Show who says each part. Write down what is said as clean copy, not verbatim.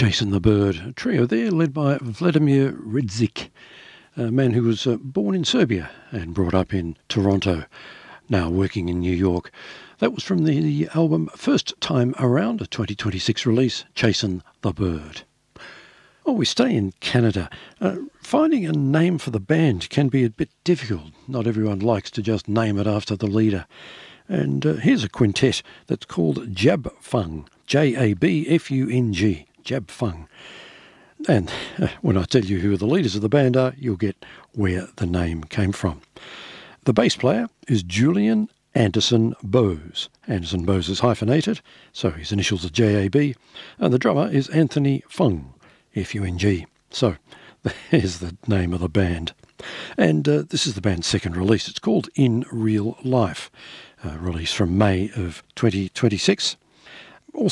Speaker 1: Chasing the Bird, a trio there led by Vladimir Ridzik, a man who was born in Serbia and brought up in Toronto, now working in New York. That was from the album First Time Around, a 2026 release, Chasing the Bird. Well, we stay in Canada. Finding a name for the band can be a bit difficult. Not everyone likes to just name it after the leader. And here's a quintet that's called Jab Fung, Jabfung, Jab Fung. And when I tell you who the leaders of the band are, you'll get where the name came from. The bass player is Julian Anderson Bose. Anderson Bose is hyphenated, so his initials are JAB. And the drummer is Anthony Fung, Fung. So there's the name of the band. And this is the band's second release. It's called In Real Life, released from May of 2026.